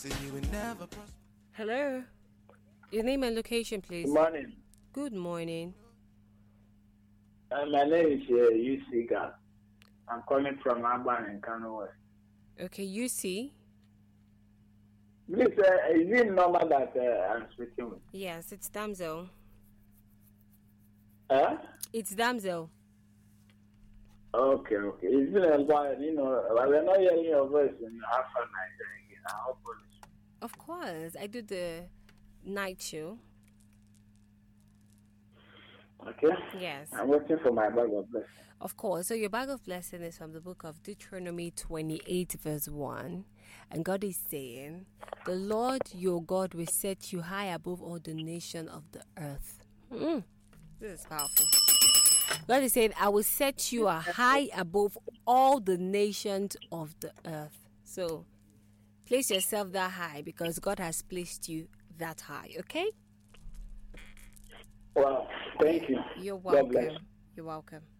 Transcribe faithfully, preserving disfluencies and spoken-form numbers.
Hello. Your name and location, please. Good morning. Good morning. Uh, my name is uh, U C Gas. I'm calling from Agban in Kano West. Okay, you see. Please, uh, is it normal that uh, I'm speaking with? Yes, it's Damsel. Huh? It's Damsel. Okay, okay. It's been a while, you know. We're not hearing your voice in half a night again. I hope it's... Of course, I do the night show. Okay. Yes. I'm waiting for my bag of blessing. Of course. So your bag of blessing is from the book of Deuteronomy twenty-eight, verse one. And God is saying, the Lord your God will set you high above all the nations of the earth. Mm, this is powerful. God is saying, I will set you high above all the nations of the earth. So place yourself that high because God has placed you that high, okay? Well, thank you. You're God bless. welcome. You're welcome.